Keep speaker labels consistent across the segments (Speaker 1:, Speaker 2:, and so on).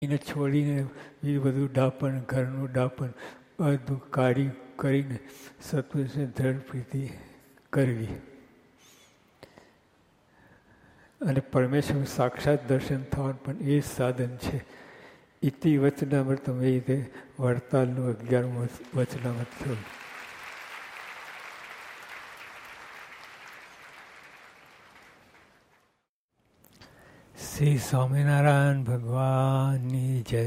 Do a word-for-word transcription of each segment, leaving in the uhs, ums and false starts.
Speaker 1: એને છોડીને એ બધું ડાપણ, ઘરનું ડાપણ બધું કાઢી કરીને સત્પુરુષને દ્રઢ પ્રીતિ કરવી. અને પરમેશ્વર સાક્ષાત દર્શન થવાનું પણ એ જ સાધન છે. ઇતિ વચનામૃતમ એ રીતે વડતાલનું અગિયારમું વચનામૃત થયું. શ્રી સ્વામિનારાયણ ભગવાનની જય.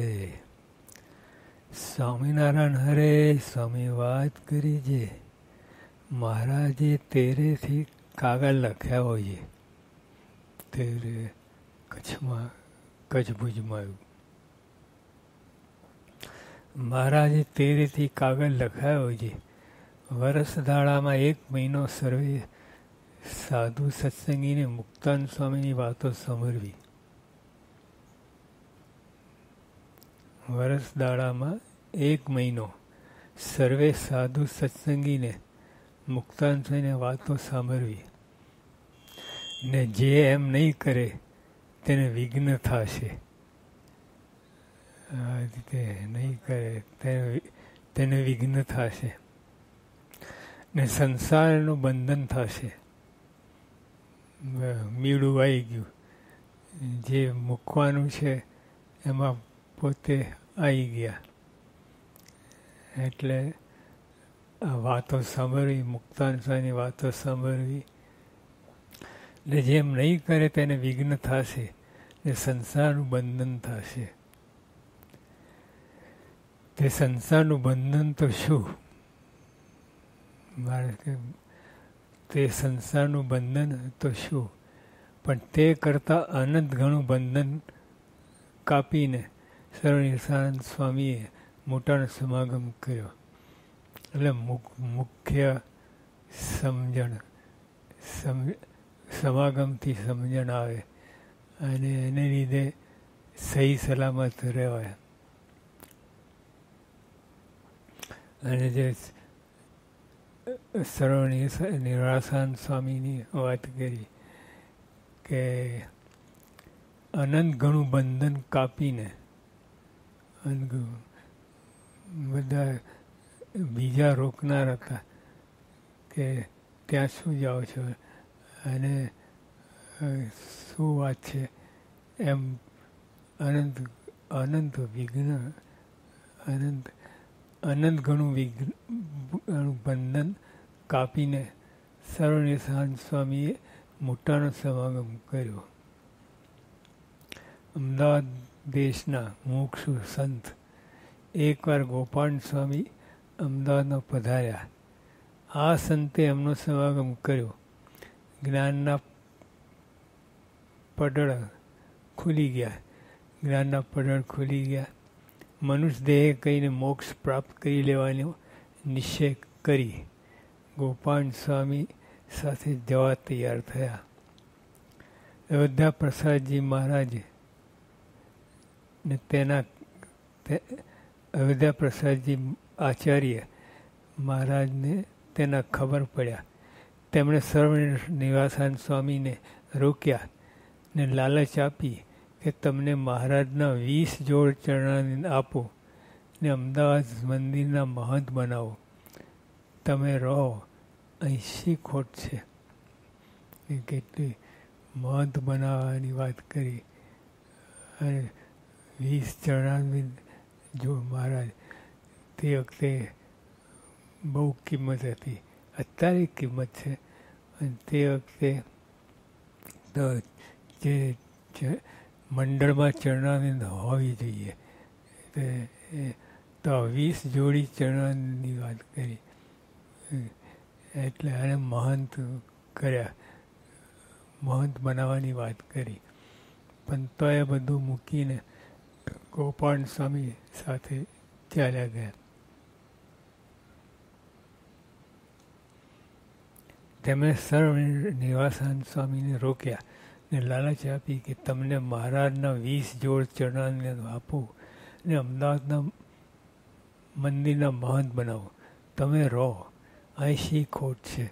Speaker 1: સ્વામિનારાયણ હરે સ્વામી વાત કરી છે. મહારાજે તેરેથી કાગળ લખ્યા હોય તેરે કચ્છમાં કચ્છ ભુજમાં આવ્યું. મહારાજે તેરેથી કાગળ લખાયા હોય છે. વરસ દાડામાં એક મહિનો સર્વે સાધુ સત્સંગીને મુક્તાન સ્વામીની વાતો સાંભળવી. વરસ દાડામાં એક મહિનો સર્વે સાધુ સત્સંગીને મુક્તાન સ્વામીની વાતો સાંભળવી. ને જે એમ નહીં કરે તેને વિઘ્ન થશે. આ રીતે નહીં કરે તેને તેને વિઘ્ન થશે ને સંસારનું બંધન થશે. મીડું આવી ગયું, જે મૂકવાનું છે એમાં પોતે આવી ગયા. એટલે આ વાતો સાંભળવી, મુક્તાન સ્વામીની વાતો સાંભળવી. ને જેમ નહીં કરે તેને વિઘ્ન થશે ને સંસારનું બંધન થશે. તે સંસારનું બંધન તો શું? મારે તે સંસારનું બંધન તો શું, પણ તે કરતાં અનંત ઘણું બંધન કાપીને સર્વનિર્સાનંદ સ્વામીએ મોટાનો સમાગમ કર્યો. એટલે મુખ્ય સમજણ સમ સમાગમથી સમજણ આવે અને એને લીધે સહી સલામત રહેવાય. અને જે સર્વ નિરાસાન સ્વામીની વાત કરી કે અનંત ઘણું બંધન કાપીને બધા બીજા રોકનાર હતા કે ત્યાં શું જાઓ છો અને શું વાત છે એમ અનંત અનંત વિઘ્ન અનંત અનંત ઘણું વિઘ્ન બંધન કાપીને સર્વનિર્સાન સ્વામીએ મોટાનો સમાગમ કર્યો. અમદાવાદ દેશના મોક્ષુ સંત એકવાર ગોપાલ સ્વામી અમદાવાદમાં પધાર્યા. આ સંતે એમનો સમાગમ કર્યો. જ્ઞાનના પડળ ખુલી ગયા. જ્ઞાનના પડળ ખુલી ગયા. મનુષ્ય દેહે કહીને મોક્ષ પ્રાપ્ત કરી લેવાનો નિશ્ચય કરી ગોપાલ સ્વામી સાથે જવા તૈયાર થયા. અયોધ્યા પ્રસાદજી મહારાજ ને તેના અયોધ્યા પ્રસાદજી આચાર્ય મહારાજને તેના ખબર પડ્યા. તેમણે સર્વ નિવાસાન સ્વામીને રોક્યા ને લાલચ આપી કે તમને મહારાજના વીસ જોડ ચરણાને આપો ને અમદાવાદ મંદિરના મહંત બનાવો. તમે રહો, અહીં શી ખોટ છે? એ કેટલી મહંત બનાવવાની વાત કરી અને વીસ ચરણાની જો મહારાજ તે વખતે બહુ કિંમત હતી. અત્યારે કિંમત છે અને તે વખતે તો જે મંડળમાં ચરણાનંદ હોવી જોઈએ. તો વીસ જોડી ચરણાનંદની વાત કરી એટલે એને મહંત કર્યા, મહંત બનાવવાની વાત કરી. પણ તો એ બધું મૂકીને ગોપાલ સ્વામી સાથે ચાલ્યા ગયા. તેમણે સર્વ નિવાસાન સ્વામીને રોક્યા ને લાલચ આપી કે તમને મહારાજના વીસ જોડ ચરણાને આપો ને અમદાવાદના મંદિરના મહંત બનાવો. તમે રહો, અહીં શી ખોટ છે?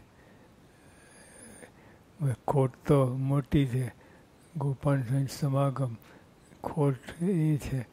Speaker 1: ખોટ તો મોટી છે. ગોપાલ સ્વામી સમાગમ ખોટ એ છે